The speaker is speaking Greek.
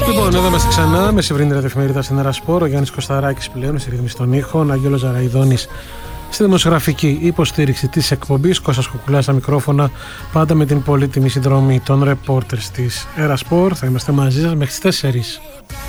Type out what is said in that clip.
Λοιπόν, εδώ είμαστε ξανά. Μεσημβρινή εφημερίδα στην Ερασπόρ. Ο Γιάννης Κωσταράκης πλέον στη ρύθμιση των ήχων. Αγγέλος Ζαραϊδόνης στη δημοσιογραφική υποστήριξη της εκπομπής. Κώστας Κουκουλάς στα μικρόφωνα. Πάντα με την πολύτιμη συνδρομή των ρεπόρτερς της Ερασπόρ. Θα είμαστε μαζί σας μέχρι τις 4.